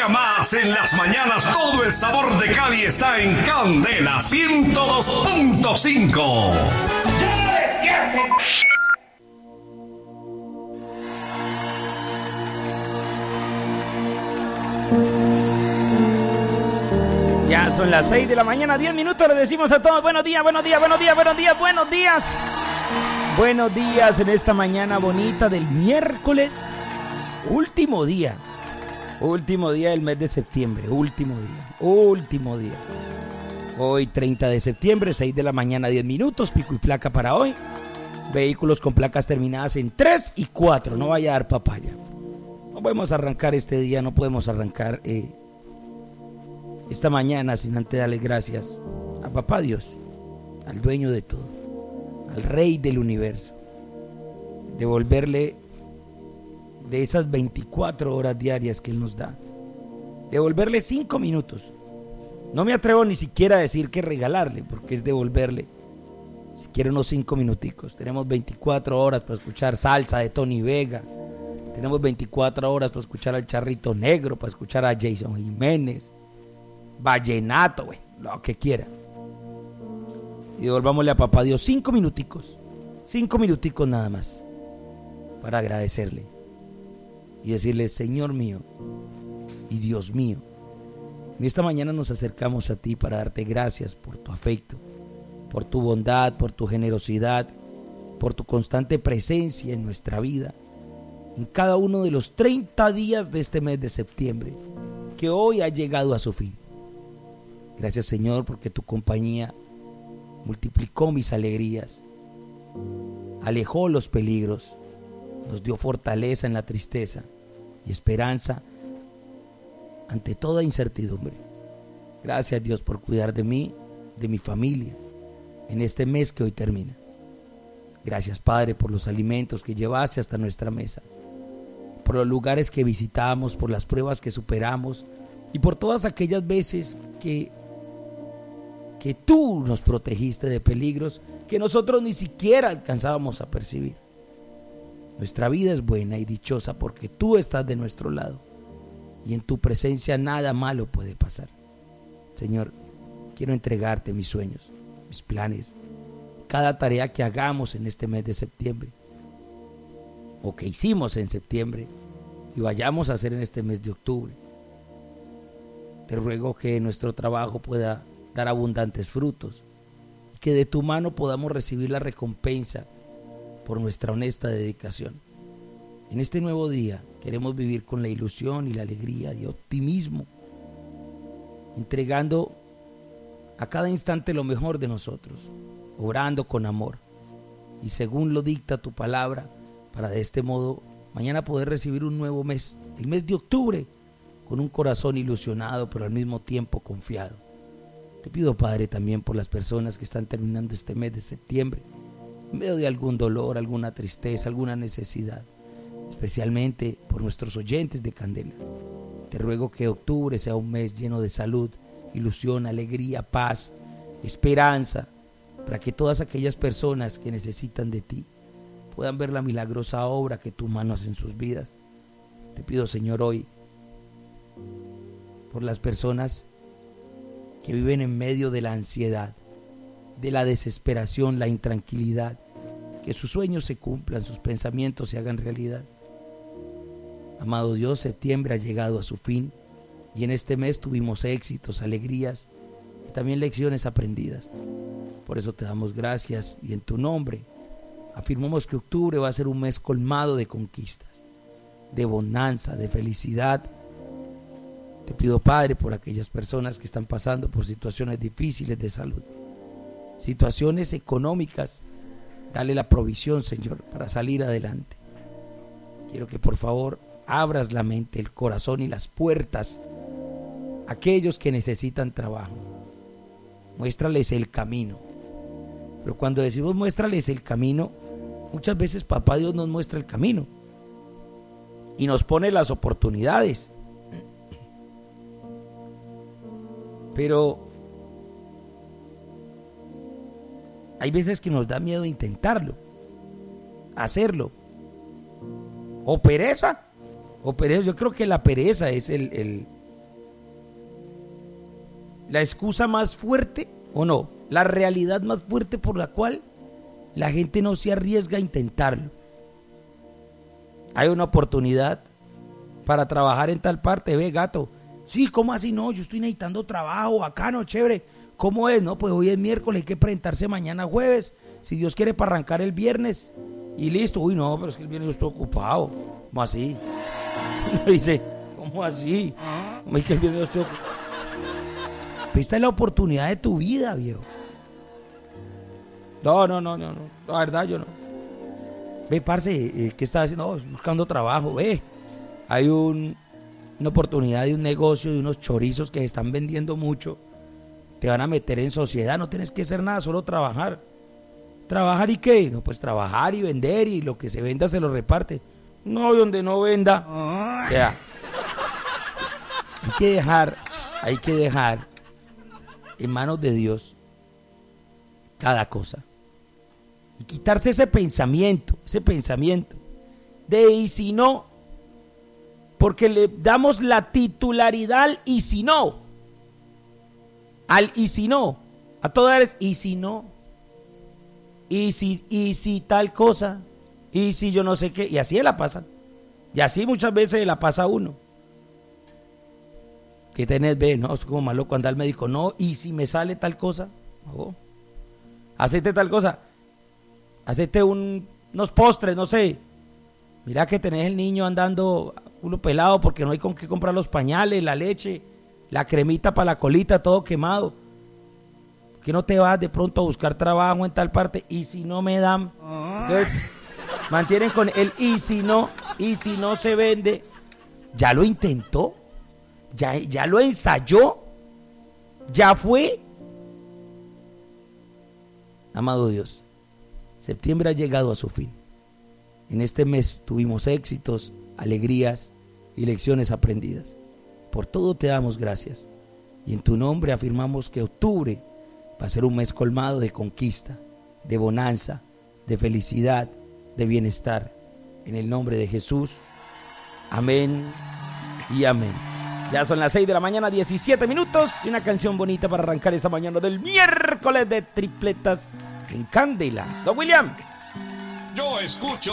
día más en las mañanas. Todo el sabor de Cali está en Candela 102.5. ¡Ya despierten! Ya son las 6 de la mañana, 10 minutos. Le decimos a todos buenos días, buenos días, buenos días, buenos días, buenos días. Buenos días en esta mañana bonita del miércoles. Último día del mes de septiembre. Último día. Hoy 30 de septiembre, 6 de la mañana, 10 minutos. Pico y placa para hoy. Vehículos con placas terminadas en 3 y 4. No vaya a dar papaya. No podemos arrancar este día, no podemos arrancar esta mañana sin antes darle gracias a Papá Dios, al dueño de todo, al Rey del universo. Devolverle de esas 24 horas diarias que Él nos da. Devolverle 5 minutos. No me atrevo ni siquiera a decir que regalarle, porque es devolverle, si quiere, unos 5 minuticos. Tenemos 24 horas para escuchar salsa de Tony Vega. Tenemos 24 horas para escuchar al Charrito Negro, para escuchar a Jason Jiménez, vallenato, lo que quiera. Y devolvámosle a Papá Dios 5 minuticos nada más, para agradecerle y decirle: Señor mío y Dios mío, en esta mañana nos acercamos a ti para darte gracias por tu afecto, por tu bondad, por tu generosidad, por tu constante presencia en nuestra vida, en cada uno de los 30 días de este mes de septiembre, que hoy ha llegado a su fin. Gracias, Señor, porque tu compañía multiplicó mis alegrías, alejó los peligros, nos dio fortaleza en la tristeza y esperanza ante toda incertidumbre. Gracias, Dios, por cuidar de mí, de mi familia, en este mes que hoy termina. Gracias, Padre, por los alimentos que llevaste hasta nuestra mesa, por los lugares que visitamos, por las pruebas que superamos y por todas aquellas veces que tú nos protegiste de peligros que nosotros ni siquiera alcanzábamos a percibir. Nuestra vida es buena y dichosa porque tú estás de nuestro lado y en tu presencia nada malo puede pasar. Señor, quiero entregarte mis sueños, mis planes, cada tarea que hagamos en este mes de septiembre o que hicimos en septiembre y vayamos a hacer en este mes de octubre. Te ruego que nuestro trabajo pueda dar abundantes frutos y que de tu mano podamos recibir la recompensa por nuestra honesta dedicación. En este nuevo día queremos vivir con la ilusión y la alegría y optimismo, entregando a cada instante lo mejor de nosotros, obrando con amor y según lo dicta tu palabra, para de este modo mañana poder recibir un nuevo mes, el mes de octubre, con un corazón ilusionado pero al mismo tiempo confiado. Te pido, Padre, también por las personas que están terminando este mes de septiembre en medio de algún dolor, alguna tristeza, alguna necesidad, especialmente por nuestros oyentes de Candela. Te ruego que octubre sea un mes lleno de salud, ilusión, alegría, paz, esperanza, para que todas aquellas personas que necesitan de ti puedan ver la milagrosa obra que tu mano hace en sus vidas. Te pido, Señor, hoy por las personas que viven en medio de la ansiedad, de la desesperación, la intranquilidad, que sus sueños se cumplan, sus pensamientos se hagan realidad. Amado Dios, septiembre ha llegado a su fin y en este mes tuvimos éxitos, alegrías y también lecciones aprendidas. Por eso te damos gracias y en tu nombre afirmamos que octubre va a ser un mes colmado de conquistas, de bonanza, de felicidad. Te pido, Padre, por aquellas personas que están pasando por situaciones difíciles de salud, situaciones económicas, dale la provisión, Señor, para salir adelante. Quiero que por favor abras la mente, el corazón y las puertas a aquellos que necesitan trabajo. Muéstrales el camino. Pero cuando decimos muéstrales el camino, muchas veces Papá Dios nos muestra el camino y nos pone las oportunidades. Pero hay veces que nos da miedo intentarlo, hacerlo. O pereza. Yo creo que la pereza es el la excusa más fuerte, o no, la realidad más fuerte por la cual la gente no se arriesga a intentarlo. Hay una oportunidad para trabajar en tal parte, ve gato. Sí, ¿cómo así? No, yo estoy necesitando trabajo, bacano, chévere. ¿Cómo es? No, pues hoy es miércoles, hay que presentarse mañana jueves. Si Dios quiere, para arrancar el viernes. Y listo. Uy, no, pero es que el viernes yo estoy ocupado. ¿Cómo así? Uno dice, ¿cómo así? ¿Cómo es que el viernes yo estoy ocupado? Esta es la oportunidad de tu vida, viejo. No, la verdad yo no. Ve, parce, ¿qué estás haciendo? No, buscando trabajo, ve. Hay una oportunidad de un negocio, de unos chorizos que se están vendiendo mucho. Te van a meter en sociedad, no tienes que hacer nada, solo trabajar. ¿Trabajar y qué? No, pues trabajar y vender, y lo que se venda se lo reparte. No, donde no venda. Ya. Hay que dejar en manos de Dios cada cosa. Y quitarse ese pensamiento de y si no, porque le damos la titularidad al y si no. Al y si no. A todas es y si no. Y si tal cosa. Y si yo no sé qué. Y así la pasan. Y así muchas veces la pasa uno. ¿Qué tenés? Ve, no, es como malo cuando al médico. No, y si me sale tal cosa. No. Hacete tal cosa. Hacete unos postres, no sé. Mira que tenés el niño andando uno pelado porque no hay con qué comprar los pañales, la leche, la cremita para la colita, todo quemado. ¿Por qué no te vas de pronto a buscar trabajo en tal parte? Y si no me dan. Entonces, mantienen con el y si no se vende. ¿Ya lo intentó? ¿Ya lo ensayó? ¿Ya fue? Amado Dios, septiembre ha llegado a su fin. En este mes tuvimos éxitos, alegrías y lecciones aprendidas. Por todo te damos gracias. Y en tu nombre afirmamos que octubre va a ser un mes colmado de conquista, de bonanza, de felicidad, de bienestar. En el nombre de Jesús. Amén y amén. Ya son las 6 de la mañana, 17 minutos. Y una canción bonita para arrancar esta mañana del miércoles de tripletas en Candela. Don William. Yo escucho